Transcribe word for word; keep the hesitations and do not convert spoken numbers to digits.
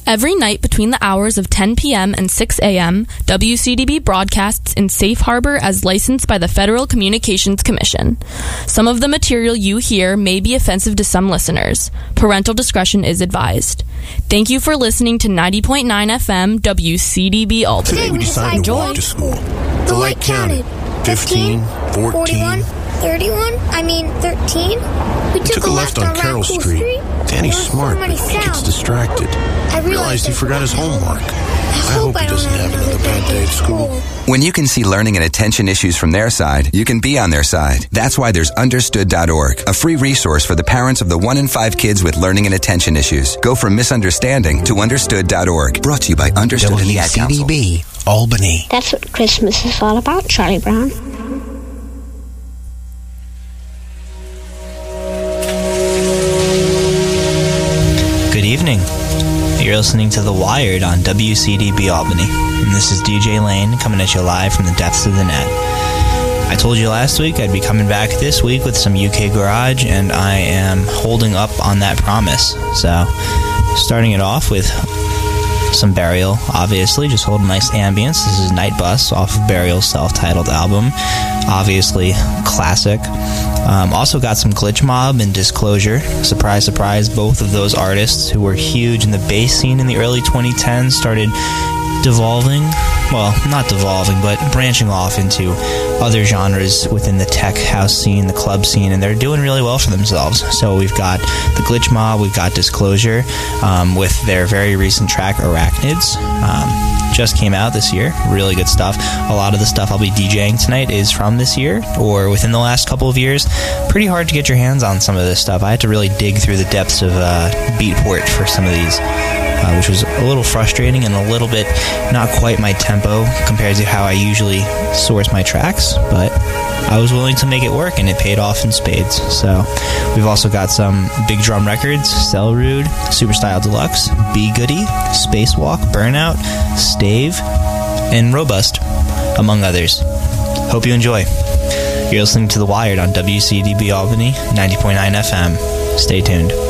Every night between the hours of ten p.m. and six a.m., W C D B broadcasts in safe harbor as licensed by the Federal Communications Commission. Some of the material you hear may be offensive to some listeners. Parental discretion is advised. Thank you for listening to ninety point nine F M W C D B Albany. Today we decided to walk to school. The light counted. fifteen, fourteen, thirty-one, I mean thirteen. We took, took a left on Carroll Street. Street. Danny's smart, but he gets distracted. I realized he forgot his homework. I I hope he doesn't have another bad day at school. When you can see learning and attention issues from their side, you can be on their side. That's why there's understood dot org, a free resource for the parents of the one in five kids with learning and attention issues. Go from misunderstanding to understood dot org. Brought to you by Understood and the Ad Council. W C D B, Albany. That's what Christmas is all about, Charlie Brown. Good evening. You're listening to The Wired on W C D B Albany, and this is D J Lane coming at you live from the depths of the net. I told you last week I'd be coming back this week with some U K Garage, and I am holding up on that promise. So, starting it off with some Burial, obviously, just hold a nice ambience. This is Night Bus off of Burial's self-titled album, obviously classic. Um, also got some Glitch Mob and Disclosure. Surprise, surprise, both of those artists who were huge in the bass scene in the early twenty tens started devolving, well, not devolving, but branching off into other genres within the tech house scene, the club scene, and they're doing really well for themselves. So we've got the Glitch Mob, we've got Disclosure, um, with their very recent track, Arachnids. Um, just came out this year. Really good stuff. A lot of the stuff I'll be DJing tonight is from this year or within the last couple of years. Pretty hard to get your hands on some of this stuff. I had to really dig through the depths of uh, Beatport for some of these, uh, which was a little frustrating and a little bit not quite my tempo compared to how I usually source my tracks, but I was willing to make it work, and it paid off in spades. So we've also got some Big Drum Records, Cell Rude, Super Style Deluxe, Be Goody, Spacewalk, Burnout, Stave, and Robust, among others. Hope you enjoy. You're listening to The Wired on W C D B Albany, ninety point nine F M. Stay tuned.